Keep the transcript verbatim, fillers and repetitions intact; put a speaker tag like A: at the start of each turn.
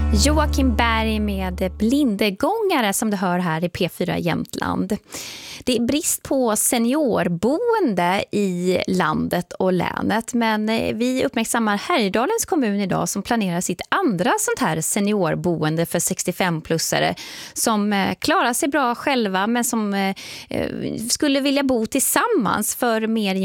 A: Joakim Berg med blindegångare som du hör här i P fyra Jämtland. Det är brist på seniorboende i landet och länet, men vi uppmärksammar Härjedalens kommun idag som planerar sitt andra sånt här seniorboende för sextiofem-plussare som klarar sig bra själva men som skulle vilja bo tillsammans. För mer